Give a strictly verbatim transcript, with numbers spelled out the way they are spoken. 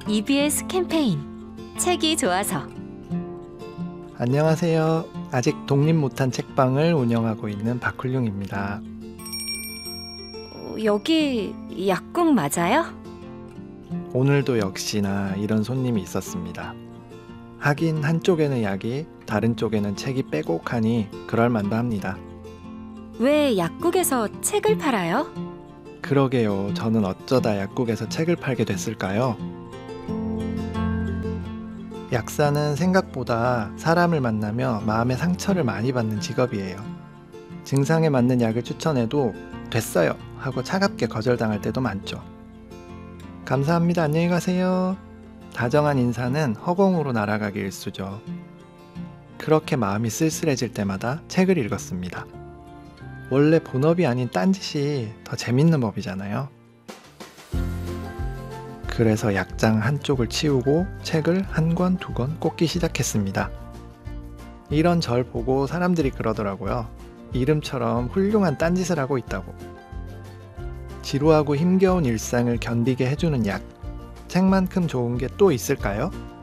이비에스 캠페인 책이 좋아서. 안녕하세요. 아직 독립 못한 책방을 운영하고 있는 박훌륭입니다. 어, 여기 약국 맞아요? 오늘도 역시나 이런 손님이 있었습니다. 하긴 한쪽에는 약이, 다른 쪽에는 책이 빼곡하니 그럴만도 합니다. 왜 약국에서 책을 팔아요? 그러게요. 저는 어쩌다 약국에서 책을 팔게 됐을까요? 약사는 생각보다 사람을 만나며 마음의 상처를 많이 받는 직업이에요. 증상에 맞는 약을 추천해도 됐어요 하고 차갑게 거절당할 때도 많죠. 감사합니다. 안녕히 가세요. 다정한 인사는 허공으로 날아가기 일쑤죠. 그렇게 마음이 쓸쓸해질 때마다 책을 읽었습니다. 원래 본업이 아닌 딴짓이 더 재밌는 법이잖아요. 그래서 약장 한쪽을 치우고 책을 한 권, 두 권 꽂기 시작했습니다. 이런 절 보고 사람들이 그러더라고요. 이름처럼 훌륭한 딴짓을 하고 있다고. 지루하고 힘겨운 일상을 견디게 해주는 약, 책만큼 좋은 게 또 있을까요?